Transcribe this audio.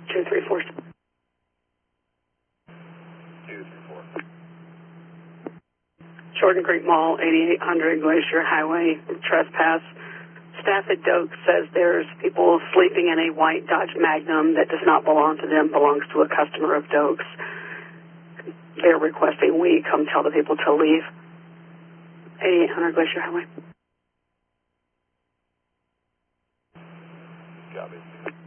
234. 234. Jordan Creek Mall, 8800 Glacier Highway, trespass. Staff at Doak says there's people sleeping in a white Dodge Magnum that does not belong to them, belongs to a customer of Doak's. They're requesting we come tell the people to leave. 8800 Glacier Highway. Copy.